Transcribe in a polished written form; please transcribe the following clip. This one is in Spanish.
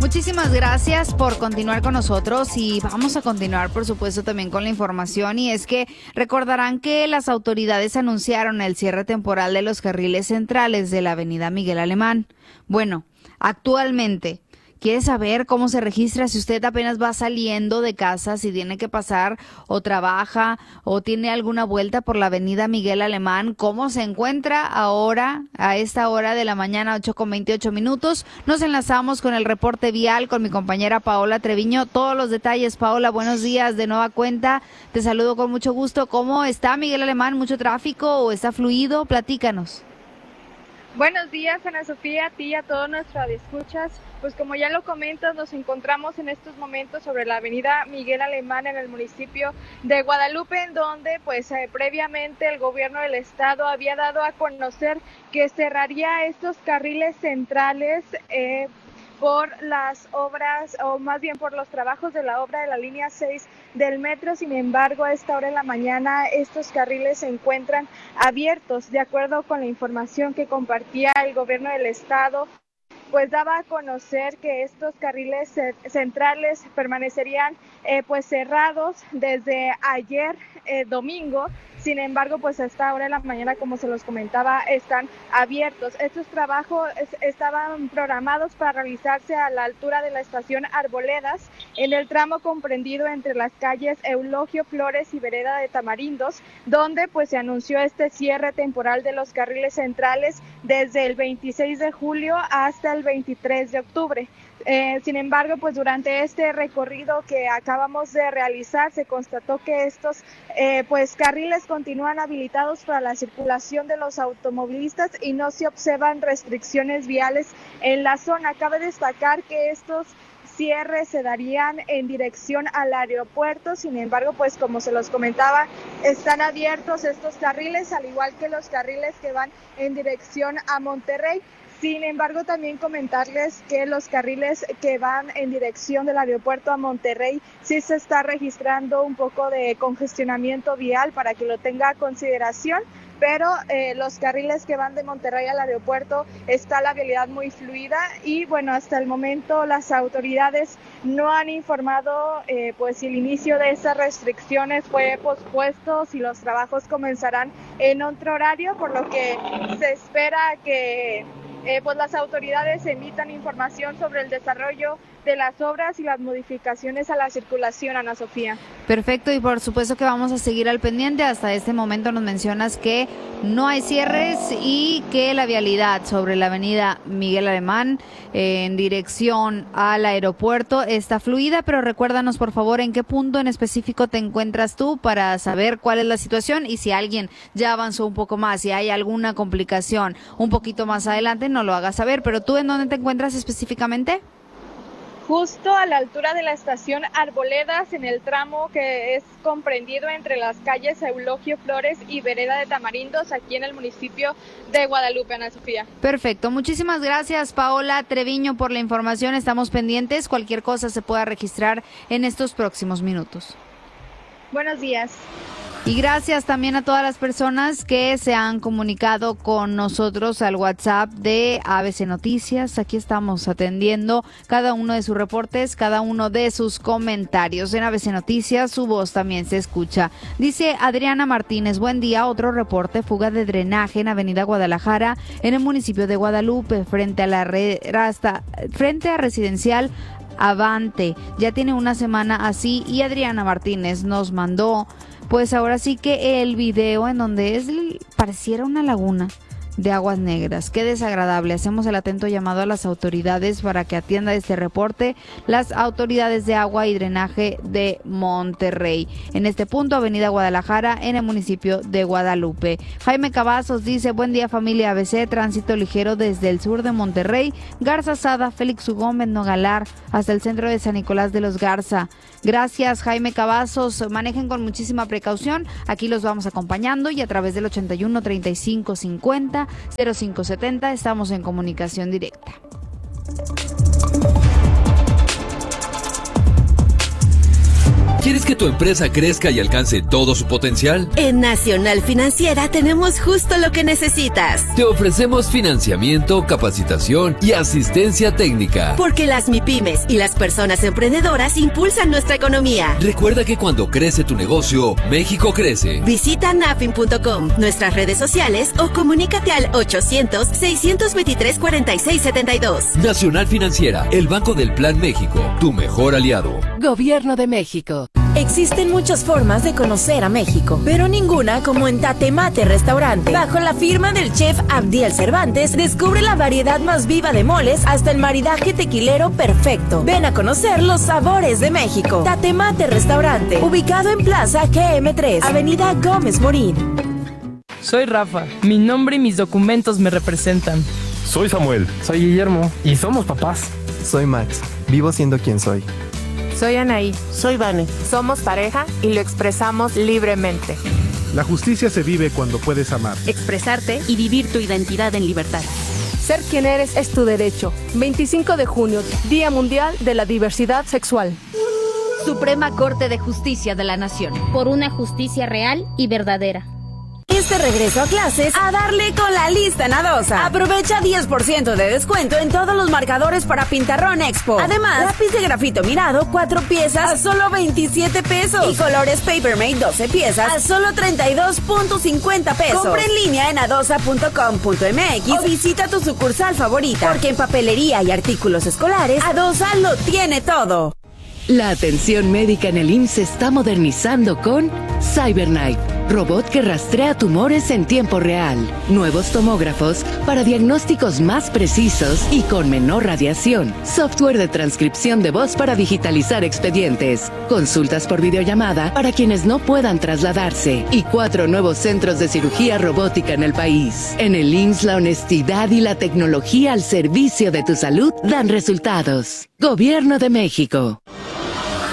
Muchísimas gracias por continuar con nosotros y vamos a continuar, por supuesto, también con la información. Y es que recordarán que las autoridades anunciaron el cierre temporal de los carriles centrales de la avenida Miguel Alemán. Bueno, actualmente, ¿quiere saber cómo se registra si usted apenas va saliendo de casa, si tiene que pasar o trabaja o tiene alguna vuelta por la avenida Miguel Alemán? ¿Cómo se encuentra ahora a esta hora de la mañana, 8:28? Nos enlazamos con el reporte vial con mi compañera Paola Treviño. Todos los detalles, Paola, buenos días de nueva cuenta. Te saludo con mucho gusto. ¿Cómo está Miguel Alemán? ¿Mucho tráfico o está fluido? Platícanos. Buenos días, Ana Sofía, a ti y a todos nuestros radioescuchas. Pues como ya lo comentas, nos encontramos en estos momentos sobre la avenida Miguel Alemán en el municipio de Guadalupe, en donde previamente el gobierno del estado había dado a conocer que cerraría estos carriles centrales por las obras, o más bien por los trabajos de la obra de la línea 6 del metro. Sin embargo, a esta hora de la mañana estos carriles se encuentran abiertos. De acuerdo con la información que compartía el gobierno del estado, pues daba a conocer que estos carriles centrales permanecerían cerrados desde ayer domingo. Sin embargo, pues a esta hora de la mañana, como se los comentaba, están abiertos. Estos trabajos estaban programados para realizarse a la altura de la estación Arboledas, en el tramo comprendido entre las calles Eulogio Flores y Vereda de Tamarindos, donde pues se anunció este cierre temporal de los carriles centrales desde el 26 de julio hasta el 23 de octubre. Sin embargo, pues durante este recorrido que acabamos de realizar, se constató que estos carriles continúan habilitados para la circulación de los automovilistas y no se observan restricciones viales en la zona. Cabe destacar que estos cierres se darían en dirección al aeropuerto. Sin embargo, pues como se los comentaba, están abiertos estos carriles, al igual que los carriles que van en dirección a Monterrey. Sin embargo, también comentarles que los carriles que van en dirección del aeropuerto a Monterrey sí se está registrando un poco de congestionamiento vial, para que lo tenga a consideración, pero los carriles que van de Monterrey al aeropuerto está la vialidad muy fluida y bueno, hasta el momento las autoridades no han informado si el inicio de esas restricciones fue pospuesto, si los trabajos comenzarán en otro horario, por lo que se espera que las autoridades emitan información sobre el desarrollo de las obras y las modificaciones a la circulación, Ana Sofía. Perfecto, y por supuesto que vamos a seguir al pendiente. Hasta este momento nos mencionas que no hay cierres y que la vialidad sobre la avenida Miguel Alemán en dirección al aeropuerto está fluida, pero recuérdanos por favor en qué punto en específico te encuentras tú para saber cuál es la situación y si alguien ya avanzó un poco más, si hay alguna complicación un poquito más adelante, no lo hagas saber. Pero tú, ¿en dónde te encuentras específicamente? Justo a la altura de la estación Arboledas, en el tramo que es comprendido entre las calles Eulogio Flores y Vereda de Tamarindos, aquí en el municipio de Guadalupe, Ana Sofía. Perfecto, muchísimas gracias Paola Treviño por la información, estamos pendientes, cualquier cosa se pueda registrar en estos próximos minutos. Buenos días. Y gracias también a todas las personas que se han comunicado con nosotros al WhatsApp de ABC Noticias. Aquí estamos atendiendo cada uno de sus reportes, cada uno de sus comentarios. En ABC Noticias su voz también se escucha. Dice Adriana Martínez, buen día, otro reporte, fuga de drenaje en Avenida Guadalajara, en el municipio de Guadalupe, frente a Residencial Avante. Ya tiene una semana así y Adriana Martínez nos mandó pues ahora sí que el video en donde pareciera una laguna de aguas negras. Qué desagradable. Hacemos el atento llamado a las autoridades para que atienda este reporte, las autoridades de agua y drenaje de Monterrey. En este punto, Avenida Guadalajara, en el municipio de Guadalupe. Jaime Cavazos dice, buen día familia ABC, tránsito ligero desde el sur de Monterrey, Garza Sada, Félix Gómez Nogalar, hasta el centro de San Nicolás de los Garza. Gracias Jaime Cavazos, manejen con muchísima precaución, aquí los vamos acompañando y a través del 81 35 50 0570 estamos en comunicación directa. ¿Quieres que tu empresa crezca y alcance todo su potencial? En Nacional Financiera tenemos justo lo que necesitas. Te ofrecemos financiamiento, capacitación y asistencia técnica. Porque las MIPYMES y las personas emprendedoras impulsan nuestra economía. Recuerda que cuando crece tu negocio, México crece. Visita nafin.com, nuestras redes sociales o comunícate al 800-623-4672. Nacional Financiera, el Banco del Plan México, tu mejor aliado. Gobierno de México. Existen muchas formas de conocer a México, pero ninguna como en Tatemate Restaurante. Bajo la firma del chef Abdiel Cervantes, descubre la variedad más viva de moles hasta el maridaje tequilero perfecto. Ven a conocer los sabores de México. Tatemate Restaurante, ubicado en Plaza GM3, Avenida Gómez Morín. Soy Rafa, mi nombre y mis documentos me representan. Soy Samuel. Soy Guillermo y somos papás. Soy Max, vivo siendo quien soy. Soy Anaí. Soy Vane. Somos pareja y lo expresamos libremente. La justicia se vive cuando puedes amar, expresarte y vivir tu identidad en libertad. Ser quien eres es tu derecho. 25 de junio, Día Mundial de la Diversidad Sexual. Suprema Corte de Justicia de la Nación. Por una justicia real y verdadera. Este regreso a clases a darle con la lista en Adosa. Aprovecha 10% de descuento en todos los marcadores para Pintarrón Expo. Además, lápiz de grafito mirado 4 piezas a solo 27 pesos. Y colores Papermate 12 piezas a solo 32.50 pesos. Compra en línea en adosa.com.mx o visita tu sucursal favorita. Porque en papelería y artículos escolares, Adosa lo tiene todo. La atención médica en el IMSS se está modernizando con CyberKnife, robot que rastrea tumores en tiempo real. Nuevos tomógrafos para diagnósticos más precisos y con menor radiación. Software de transcripción de voz para digitalizar expedientes. Consultas por videollamada para quienes no puedan trasladarse. Y 4 nuevos centros de cirugía robótica en el país. En el IMSS, la honestidad y la tecnología al servicio de tu salud dan resultados. Gobierno de México.